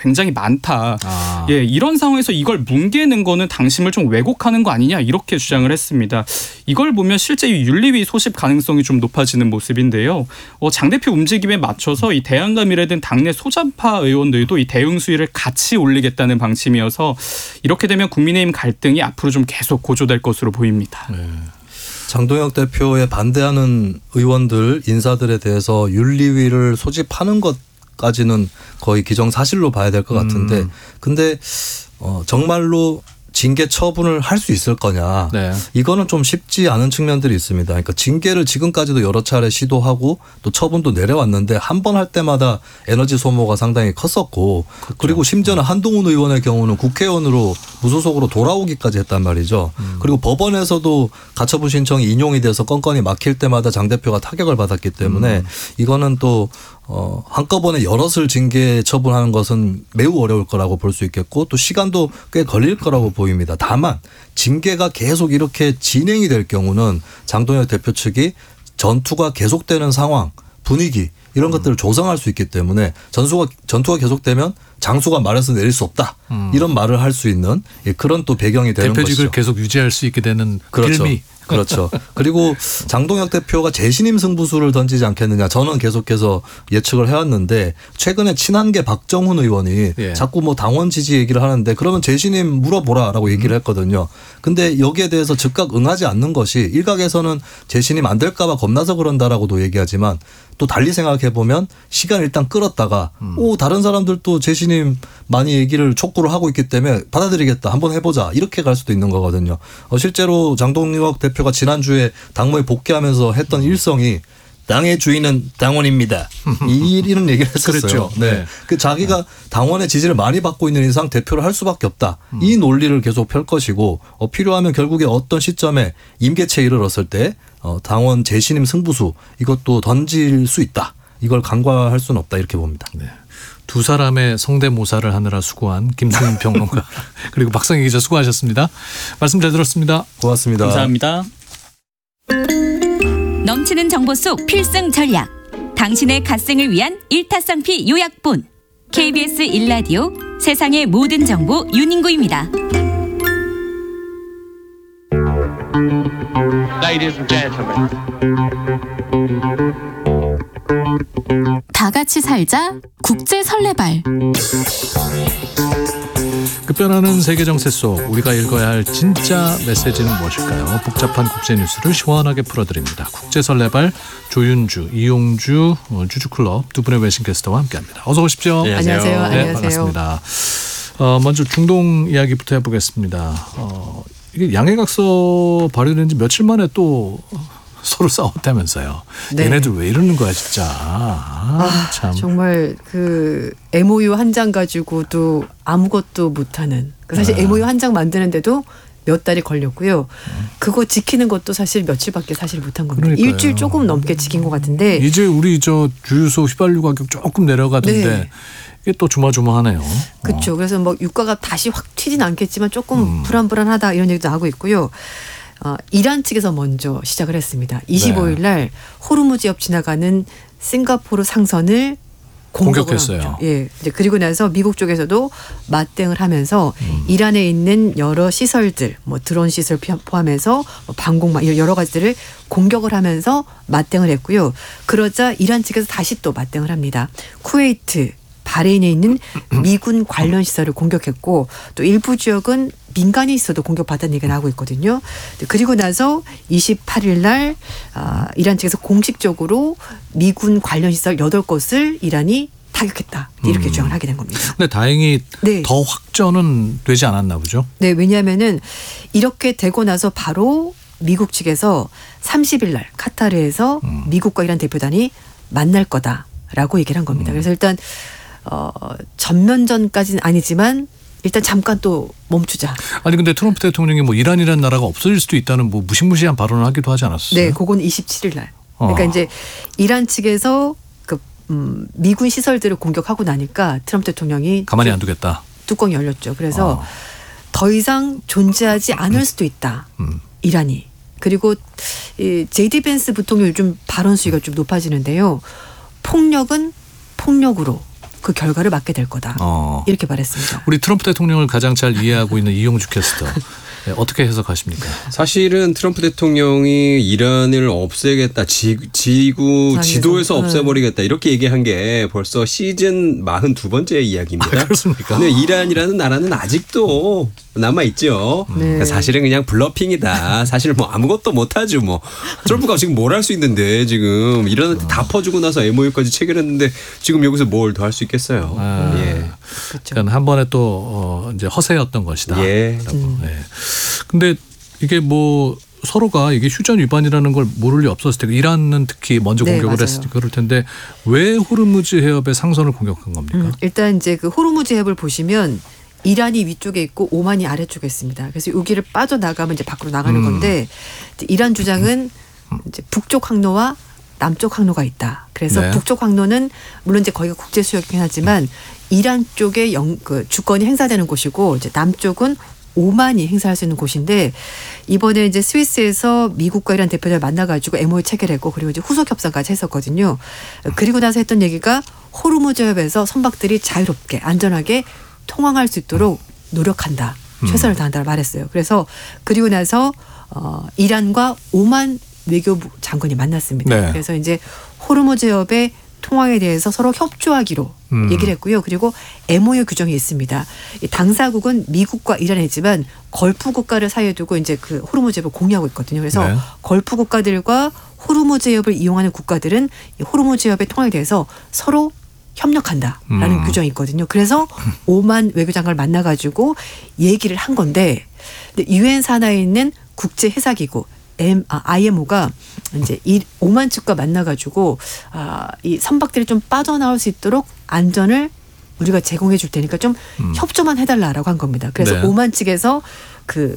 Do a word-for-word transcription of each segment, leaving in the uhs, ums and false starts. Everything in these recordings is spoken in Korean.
굉장히 많다. 아. 예, 이런 상황에서 이걸 뭉개는 거는 당심을 좀 왜곡하는 거 아니냐 이렇게 주장을 했습니다. 이걸 보면 실제 이 윤리위 소집 가능성이 좀 높아지는 모습인데요. 어, 장 대표 움직임에 맞춰서 이 대안과 미래등 당내 소잔파 의원들도 이 대응 수위를 같이 올리겠다는 방침이어서 이렇게 되면 국민의힘 갈등이 앞으로 좀 계속 고조될 것으로 보입니다. 네. 장동혁 대표에 반대하는 의원들 인사들에 대해서 윤리위를 소집하는 것까지는 거의 기정사실로 봐야 될 것 같은데 음. 근데 어, 정말로 징계 처분을 할 수 있을 거냐. 네. 이거는 좀 쉽지 않은 측면들이 있습니다. 그러니까 징계를 지금까지도 여러 차례 시도하고 또 처분도 내려왔는데 한 번 할 때마다 에너지 소모가 상당히 컸었고 그렇죠. 그리고 심지어는 한동훈 의원의 경우는 국회의원으로 무소속으로 돌아오기까지 했단 말이죠. 음. 그리고 법원에서도 가처분 신청이 인용이 돼서 건건이 막힐 때마다 장 대표가 타격을 받았기 때문에 음. 이거는 또 어, 한꺼번에 여럿을 징계 처분하는 것은 매우 어려울 거라고 볼 수 있겠고 또 시간도 꽤 걸릴 거라고 보입니다. 다만 징계가 계속 이렇게 진행이 될 경우는 장동혁 대표 측이 전투가 계속되는 상황, 분위기 이런 것들을 조성할 수 있기 때문에 전투가, 전투가 계속되면 장수가 말해서 내릴 수 없다. 음. 이런 말을 할 수 있는 그런 또 배경이 되는 대표직을 것이죠. 계속 유지할 수 있게 되는 그렇죠. 빌미. 그렇죠. 그리고 장동혁 대표가 재신임 승부수를 던지지 않겠느냐 저는 계속해서 예측을 해왔는데 최근에 친한계 박정훈 의원이 예. 자꾸 뭐 당원 지지 얘기를 하는데 그러면 재신임 물어보라라고 얘기를 했거든요. 근데 여기에 대해서 즉각 응하지 않는 것이 일각에서는 재신임 안 될까 봐 겁나서 그런다라고도 얘기하지만 또 달리 생각해 보면 시간 일단 끌었다가 음. 오 다른 사람들도 재신임 많이 얘기를 촉구를 하고 있기 때문에 받아들이겠다 한번 해보자 이렇게 갈 수도 있는 거거든요. 어, 실제로 장동혁 대표가 지난주에 당무에 복귀하면서 했던 일성이 당의 주인은 당원입니다. 이, 이런 얘기를 했었어요. 그랬죠. 네. 네. 그 자기가 당원의 지지를 많이 받고 있는 이상 대표를 할 수밖에 없다. 음. 이 논리를 계속 펼 것이고 어, 필요하면 결국에 어떤 시점에 임계체에 이르렀을 때 어, 당원 재신임 승부수 이것도 던질 수 있다. 이걸 간과할 수는 없다 이렇게 봅니다. 네. 두 사람의 성대모사를 하느라 수고한 김승훈 평론가 그리고 박성희 기자 수고하셨습니다. 말씀 잘 들었습니다. 고맙습니다. 감사합니다. 넘치는 정보 속 필승 전략. 당신의 갓생을 위한 일타쌍피 요약본. 케이비에스 일 라디오 세상의 모든 정보 윤인구입니다. Ladies and gentlemen. 다 같이 살자 국제 설레발. 급변하는 세계 정세 속 우리가 읽어야 할 진짜 메시지는 무엇일까요? 복잡한 국제 뉴스를 시원하게 풀어드립니다. 국제 설레발 조윤주, 이용주 주주클럽 두 분의 외신 게스트와 함께합니다. 어서 오십시오. 네, 안녕하세요. 네, 안녕하세요. 반갑습니다. 어, 먼저 중동 이야기부터 해보겠습니다. 어, 이게 양해각서 발효된 지 며칠 만에 또 서로 싸웠다면서요. 네. 얘네들 왜 이러는 거야 진짜. 아, 아, 참. 정말 그 엠오유 한 장 가지고도 아무것도 못하는. 사실 네. 엠오유 한 장 만드는데도 몇 달이 걸렸고요. 그거 지키는 것도 사실 며칠밖에 사실 못한 겁니다. 그러니까요. 일주일 조금 넘게 지킨 것 같은데. 이제 우리 저 주유소 휘발유 가격 조금 내려가던데 네. 이게 또 조마조마하네요. 그렇죠. 그래서 뭐 유가가 다시 확 튀진 않겠지만 조금 음. 불안불안하다 이런 얘기도 나오고 있고요. 어, 이란 측에서 먼저 시작을 했습니다. 이십오일 날 호르무즈 지역 지나가는 싱가포르 상선을 공격을 공격했어요. 하죠. 예. 이제 그리고 나서 미국 쪽에서도 맞대응을 하면서 음. 이란에 있는 여러 시설들, 뭐 드론 시설 포함해서 뭐 방공망 이런 여러 가지들을 공격을 하면서 맞대응을 했고요. 그러자 이란 측에서 다시 또 맞대응을 합니다. 쿠웨이트, 바레인에 있는 미군 관련 시설을 공격했고 또 일부 지역은 민간이 있어도 공격받았다는 얘기가 나오고 있거든요. 그리고 나서 이십팔일 날 아, 이란 측에서 공식적으로 미군 관련 시설 여덟 곳을 이란이 타격했다. 이렇게 음. 주장을 하게 된 겁니다. 근데 다행히 네. 더 확전은 되지 않았나 보죠. 네, 왜냐하면은 이렇게 되고 나서 바로 미국 측에서 삼십일 날 카타르에서 음. 미국과 이란 대표단이 만날 거다라고 얘기를 한 겁니다. 음. 그래서 일단 어, 전면전까지는 아니지만 일단 잠깐 또 멈추자. 아니 근데 트럼프 대통령이 뭐 이란이라는 나라가 없어질 수도 있다는 뭐 무시무시한 발언을 하기도 하지 않았어요? 네, 그건 이십칠일 날. 그러니까 어. 이제 이란 측에서 그 음, 미군 시설들을 공격하고 나니까 트럼프 대통령이 가만히 안 두겠다. 뚜껑이 열렸죠. 그래서 어. 더 이상 존재하지 않을 수도 있다. 음. 이란이. 그리고 이 제이디 벤스 부통령 요즘 발언 수위가 좀 높아지는데요. 폭력은 폭력으로 그 결과를 맞게 될 거다. 어. 이렇게 말했습니다. 우리 트럼프 대통령을 가장 잘 이해하고 있는 이용주 캐스터. 네, 어떻게 해석하십니까? 사실은 트럼프 대통령이 이란을 없애겠다, 지, 지구 지도에서 네. 없애버리겠다 이렇게 얘기한 게 벌써 시즌 사십이 번째 이야기입니다. 아, 그렇습니까? 근데 이란이라는 나라는 아직도 남아 있죠. 네. 사실은 그냥 블러핑이다. 사실 뭐 아무것도 못하죠. 뭐 트럼프가 지금 뭘 할 수 있는데 지금 이란한테 다 퍼주고 나서 엠오유까지 체결했는데 지금 여기서 뭘 더 할 수 있겠어요. 아, 예. 그렇죠. 그러니까 한 번에 또 어, 이제 허세였던 것이다. 예. 라고. 네. 근데 이게 뭐 서로가 이게 휴전 위반이라는 걸 모를 리 없었을 테고 이란은 특히 먼저 네, 공격을 맞아요. 했으니까 그럴 텐데 왜 호르무즈 해협의 상선을 공격한 겁니까? 음, 일단 이제 그 호르무즈 해협을 보시면 이란이 위쪽에 있고 오만이 아래쪽에 있습니다. 그래서 여기를 빠져나가면 이제 밖으로 나가는 음. 건데 이제 이란 주장은 이제 북쪽 항로와 남쪽 항로가 있다. 그래서 네. 북쪽 항로는 물론 이제 거기가 국제 수역이긴 하지만 이란 쪽에 영, 그 주권이 행사되는 곳이고 이제 남쪽은 오만이 행사할 수 있는 곳인데 이번에 이제 스위스에서 미국과 이란 대표들 만나가지고 엠오유 체결했고 그리고 이제 후속 협상까지 했었거든요. 그리고 나서 했던 얘기가 호르무즈 해협에서 선박들이 자유롭게 안전하게 통항할 수 있도록 노력한다. 최선을 다한다고 말했어요. 그래서 그리고 나서 어, 이란과 오만 외교부 장관이 만났습니다. 네. 그래서 이제 호르무즈 해협의 통항에 대해서 서로 협조하기로 음. 얘기를 했고요. 그리고 엠오유 규정이 있습니다. 이 당사국은 미국과 이란이지만 걸프 국가를 사이에 두고 이제 그 호르무즈 해협을 공유하고 있거든요. 그래서 네. 걸프 국가들과 호르무즈 해협을 이용하는 국가들은 이 호르무즈 해협의 통항에 대해서 서로 협력한다라는 음. 규정이 있거든요. 그래서 오만 외교장관을 만나가지고 얘기를 한 건데 유엔 산하에 있는 국제 해사기구 M, 아, 아이엠오가 이제 이 오만 측과 만나가지고 아, 이 선박들이 좀 빠져나올 수 있도록 안전을 우리가 제공해 줄 테니까 좀 음. 협조만 해달라라고 한 겁니다. 그래서 네. 오만 측에서 그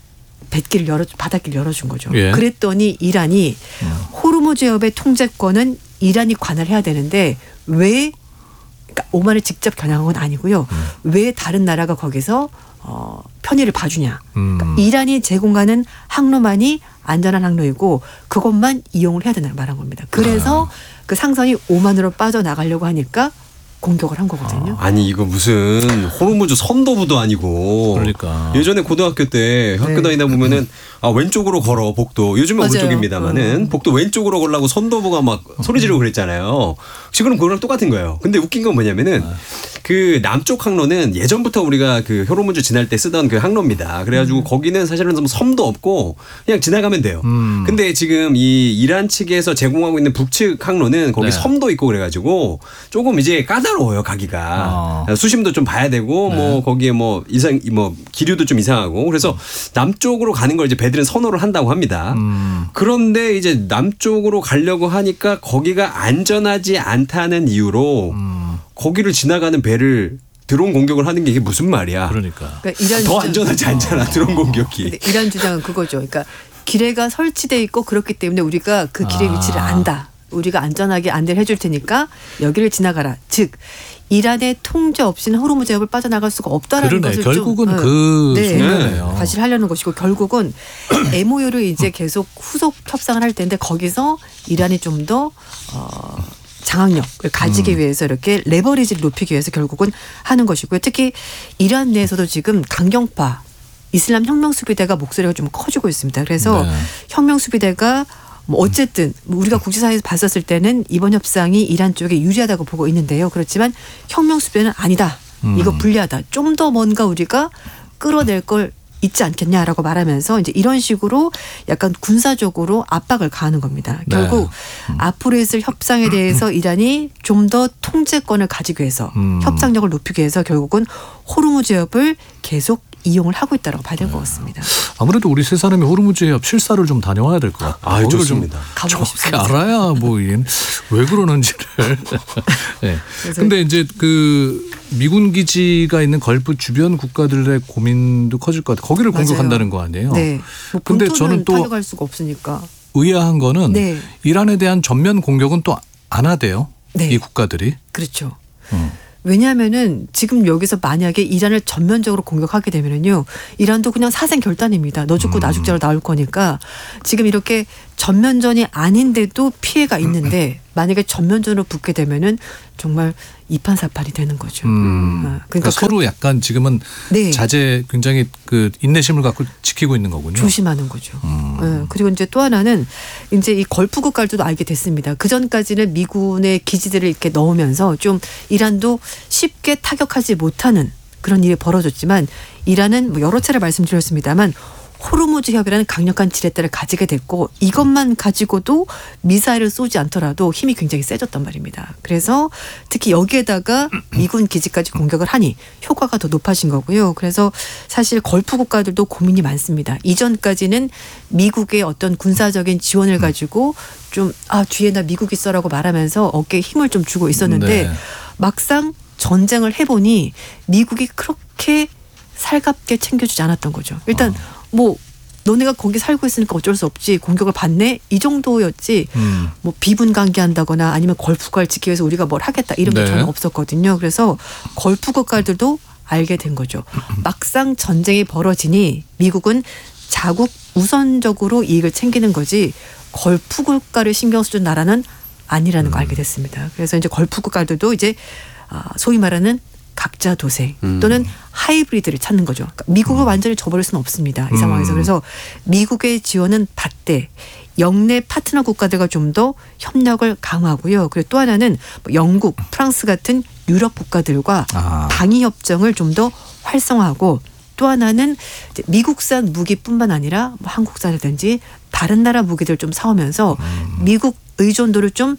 뱃길을 열어 바닷길을 열어준 거죠. 예. 그랬더니 이란이 호르무즈 해협의 통제권은 이란이 관할해야 되는데 왜 그러니까 오만을 직접 겨냥한 건 아니고요. 음. 왜 다른 나라가 거기서 어, 편의를 봐주냐. 음. 그러니까 이란이 제공하는 항로만이 안전한 항로이고 그것만 이용을 해야 된다고 말한 겁니다. 그래서 아. 그 상선이 오만으로 빠져나가려고 하니까 공격을 한 거거든요. 아니 이거 무슨 호르무즈 선도부도 아니고 그러니까. 예전에 고등학교 때 학교 네. 다니다 보면은 아 왼쪽으로 걸어 복도 요즘은 맞아요. 오른쪽입니다만은 음. 복도 왼쪽으로 걸라고 선도부가 막 소리 지르고 그랬잖아요. 지금 그거랑 똑같은 거예요. 근데 웃긴 건 뭐냐면은 그 남쪽 항로는 예전부터 우리가 그 호르무즈 지날 때 쓰던 그 항로입니다. 그래가지고 거기는 사실은 좀 섬도 없고 그냥 지나가면 돼요. 음. 근데 지금 이 이란 측에서 제공하고 있는 북측 항로는 거기 네. 섬도 있고 그래가지고 조금 이제 까다로워요 가기가. 어. 수심도 좀 봐야 되고 네. 뭐 거기에 뭐 이상 뭐 기류도 좀 이상하고 그래서 남쪽으로 가는 걸 이제 배들은 선호를 한다고 합니다. 음. 그런데 이제 남쪽으로 가려고 하니까 거기가 안전하지 않다는 이유로 음. 거기를 지나가는 배를 드론 공격을 하는 게 이게 무슨 말이야? 그러니까. 그러니까 이란 더 주장- 안전하지 않잖아 드론 공격이. 근데 이란 주장은 그거죠. 그러니까 기뢰가 설치돼 있고 그렇기 때문에 우리가 그 기뢰 아. 위치를 안다. 우리가 안전하게 안내를 해줄 테니까 여기를 지나가라. 즉 이란의 통제 없이는 호르무즈 해협을 빠져나갈 수가 없다라는 그러네. 것을 결국은 좀 그 네. 속내네요. 과시하려는 것이고 결국은 엠오유를 이제 계속 후속 협상을 할 텐데 거기서 이란이 좀 더 어, 장악력을 가지기 음. 위해서 이렇게 레버리지를 높이기 위해서 결국은 하는 것이고요. 특히 이란 내에서도 지금 강경파 이슬람 혁명수비대가 목소리가 좀 커지고 있습니다. 그래서 네. 혁명수비대가 뭐 어쨌든 우리가 국제사회에서 봤었을 때는 이번 협상이 이란 쪽에 유리하다고 보고 있는데요. 그렇지만 혁명수비대는 아니다. 이거 음. 불리하다. 좀 더 뭔가 우리가 끌어낼 걸 있지 않겠냐라고 말하면서 이제 이런 식으로 약간 군사적으로 압박을 가하는 겁니다. 네. 결국 앞으로 있을 협상에 대해서 이란이 좀 더 통제권을 가지기 위해서 음. 협상력을 높이기 위해서 결국은 호르무즈 해협을 계속 이용을 하고 있다고 봐야 될 것 같습니다. 아무래도 우리 세 사람이 호르무즈 해협 실사를 좀 다녀와야 될 것 같아요. 아, 거기를 좋습니다. 가보고 정확히 싶습니다. 알아야 뭐 이게 왜 그러는지를. 네. 그래서 근데 이제 그 미군 기지가 있는 걸프 주변 국가들의 고민도 커질 것 같아요. 거기를 맞아요. 공격한다는 거 아니에요? 네. 뭐 근데 본토는 저는 또 타격할 수가 없으니까. 의아한 거는 네. 이란에 대한 전면 공격은 또 안 하대요. 네. 이 국가들이. 그렇죠. 음. 왜냐하면은 지금 여기서 만약에 이란을 전면적으로 공격하게 되면은요, 이란도 그냥 사생 결단입니다. 너 죽고 나 죽자로 나올 거니까 지금 이렇게 전면전이 아닌데도 피해가 있는데 만약에 전면전으로 붙게 되면은 정말 이판사판이 되는 거죠. 음. 어, 그러니까, 그러니까 서로 약간 지금은 네. 자제 굉장히 그 인내심을 갖고 지키고 있는 거군요. 조심하는 거죠. 음. 예, 그리고 이제 또 하나는 이제 이 걸프 국가들도 알게 됐습니다. 그 전까지는 미군의 기지들을 이렇게 넣으면서 좀 이란도 쉽게 타격하지 못하는 그런 일이 벌어졌지만 이란은 뭐 여러 차례 말씀드렸습니다만 호르무즈 협이라는 강력한 지렛대를 가지게 됐고 이것만 가지고도 미사일을 쏘지 않더라도 힘이 굉장히 세졌단 말입니다. 그래서 특히 여기에다가 미군 기지까지 공격을 하니 효과가 더 높아진 거고요. 그래서 사실 걸프 국가들도 고민이 많습니다. 이전까지는 미국의 어떤 군사적인 지원을 가지고 좀 아 뒤에 나 미국 있어라고 말하면서 어깨에 힘을 좀 주고 있었는데 네. 막상 전쟁을 해보니 미국이 그렇게 살갑게 챙겨주지 않았던 거죠. 일단 어. 뭐 너네가 거기 살고 있으니까 어쩔 수 없지 공격을 받네 이 정도였지 음. 뭐 비분 관계한다거나 아니면 걸프국가를 지키기 위해서 우리가 뭘 하겠다 이런 게 네. 전혀 없었거든요. 그래서 걸프국가들도 알게 된 거죠. 막상 전쟁이 벌어지니 미국은 자국 우선적으로 이익을 챙기는 거지 걸프국가를 신경 쓰는 나라는 아니라는 걸 알게 됐습니다. 그래서 이제 걸프국가들도 이제 소위 말하는 각자 도생 또는 하이브리드를 찾는 거죠. 그러니까 미국을 완전히 저버릴 수는 없습니다. 이 상황에서. 그래서 미국의 지원은 받되 영내 파트너 국가들과 좀 더 협력을 강화하고요. 그리고 또 하나는 영국, 프랑스 같은 유럽 국가들과 아. 방위 협정을 좀 더 활성화하고 또 하나는 이제 미국산 무기뿐만 아니라 뭐 한국산이라든지 다른 나라 무기들 좀 사오면서 음. 미국 의존도를 좀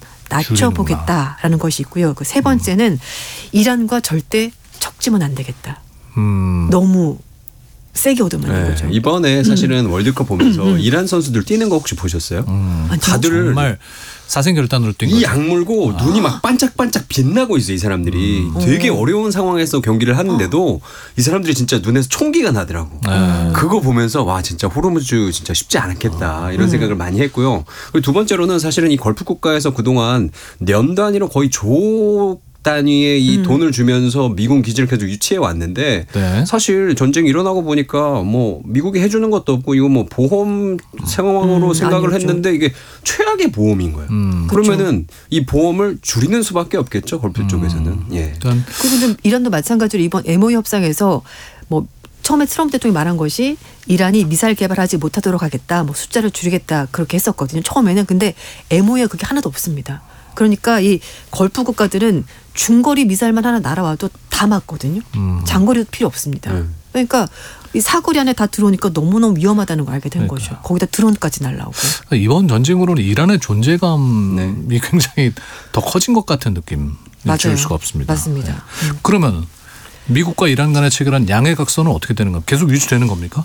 낮춰보겠다라는 것이 있고요. 그 세 번째는 음. 이란과 절대 척지면 안 되겠다. 음. 너무 세게 얻으면 안 네, 거죠. 이번에 사실은 음. 월드컵 보면서 음. 이란 선수들 뛰는 거 혹시 보셨어요? 음. 아니, 다들 정말 사생결단으로 뛴 이 거죠. 약물고 아. 눈이 막 반짝반짝 빛나고 있어요. 이 사람들이 음. 되게 오. 어려운 상황에서 경기를 하는데도 이 사람들이 진짜 눈에서 총기가 나더라고. 네. 그거 보면서 와 진짜 호르무즈 진짜 쉽지 않겠다 이런 음. 생각을 많이 했고요. 그리고 두 번째로는 사실은 이 걸프 국가에서 그동안 년 단위로 거의 조 단위의 이 음. 돈을 주면서 미군 기지를 계속 유치해 왔는데 네. 사실 전쟁이 일어나고 보니까 뭐 미국이 해주는 것도 없고 이거 뭐 보험 상황으로 음, 생각을 아니었죠. 했는데 이게 최악의 보험인 거예요. 음. 그러면은 이 보험을 줄이는 수밖에 없겠죠 걸프 쪽에서는. 예. 일단 그리고 좀 이란도 마찬가지로 이번 엠오유 협상에서 뭐 처음에 트럼프 대통령이 말한 것이 이란이 미사일 개발하지 못하도록 하겠다, 뭐 숫자를 줄이겠다 그렇게 했었거든요. 처음에는. 근데 엠오유에 그게 하나도 없습니다. 그러니까 이 걸프 국가들은 중거리 미사일만 하나 날아와도 다 맞거든요. 음. 장거리도 필요 없습니다. 음. 그러니까 이 사거리 안에 다 들어오니까 너무너무 위험하다는 걸 알게 된 그러니까요. 거죠. 거기다 드론까지 날라오고. 이번 전쟁으로는 이란의 존재감이 네. 굉장히 더 커진 것 같은 느낌 지울 수가 없습니다. 맞습니다. 네. 음. 그러면 미국과 이란 간에 체결한 양해 각서는 어떻게 되는 겁니까? 계속 유지되는 겁니까?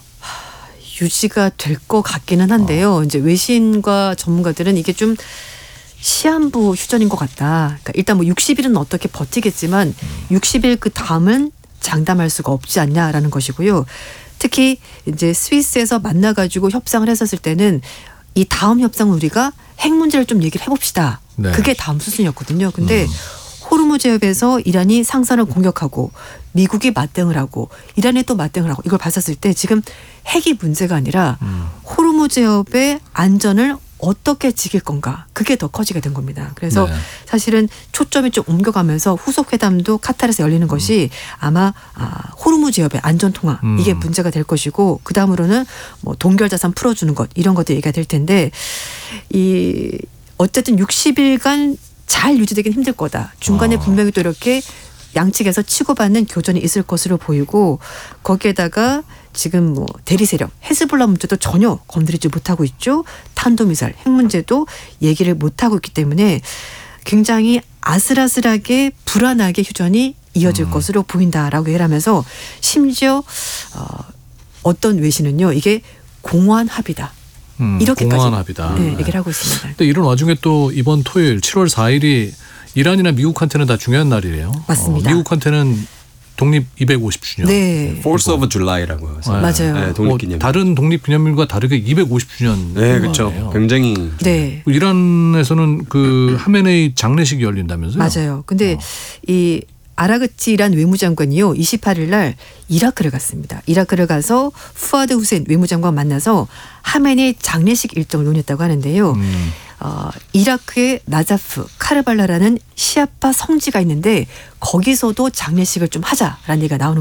유지가 될 것 같기는 한데요. 이제 외신과 전문가들은 이게 좀 시한부 휴전인 것 같다. 그러니까 일단 뭐 육십 일은 어떻게 버티겠지만 육십 일 그 다음은 장담할 수가 없지 않냐라는 것이고요. 특히 이제 스위스에서 만나가지고 협상을 했었을 때는 이 다음 협상은 우리가 핵 문제를 좀 얘기를 해봅시다. 네. 그게 다음 수순이었거든요. 근데 음. 호르무즈 해협에서 이란이 상선을 공격하고 미국이 맞대응을 하고 이란이 또 맞대응을 하고 이걸 봤었을 때 지금 핵이 문제가 아니라 음. 호르무즈 해협의 안전을 어떻게 지킬 건가 그게 더 커지게 된 겁니다. 그래서 네. 사실은 초점이 좀 옮겨가면서 후속 회담도 카타르에서 열리는 것이 아마 아, 호르무즈 해협의 안전 통화 음. 이게 문제가 될 것이고 그 다음으로는 뭐 동결 자산 풀어주는 것 이런 것도 얘기가 될 텐데 이 어쨌든 육십 일간 잘 유지되긴 힘들 거다. 중간에 어. 분명히 또 이렇게 양측에서 치고받는 교전이 있을 것으로 보이고 거기에다가 지금 뭐 대리 세력 헤즈볼라 문제도 전혀 건드리지 못하고 있죠. 탄도미사일 핵 문제도 얘기를 못하고 있기 때문에 굉장히 아슬아슬하게 불안하게 휴전이 이어질 음. 것으로 보인다라고 얘기를 하면서 심지어 어, 어떤 외신은요. 이게 공허한 합의다. 음, 이렇게까지 공허한 합의다. 네, 네. 얘기를 하고 있습니다. 근데 이런 와중에 또 이번 토요일 칠월 사일이 이란이나 미국한테는 다 중요한 날이래요. 맞습니다. 어, 미국한테는 독립 이백오십 주년. 네. Force of July라고 해서. 네. 맞아요. 네, 뭐 독립기념일. 다른 독립기념일과 다르게 이백오십 주년. 네, 그렇죠. 굉장히 네. 이란에서는 그 하메네이 장례식이 열린다면서요? 맞아요. 근데 어. 이 아라그치란 외무장관이요. 이십팔 일 날 이라크를 갔습니다. 이라크를 가서 푸아드 후센 외무장관 만나서 하메네이 장례식 일정을 논의했다고 하는데요. 음. 어, 이라크의 나자프, 카르발라라는 시아파 성지가 있는데 거기서도 장례식을 좀 하자라는 얘기가 나오는